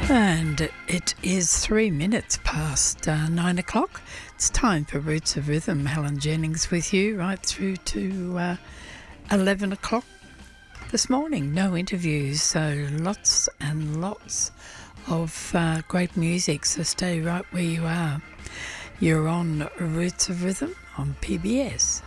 And it is 3 minutes past 9 o'clock. It's time for Roots of Rhythm. Helen Jennings with you right through to 11 o'clock this morning. No interviews, so lots and lots of great music, so stay right where you are. You're on Roots of Rhythm on PBS.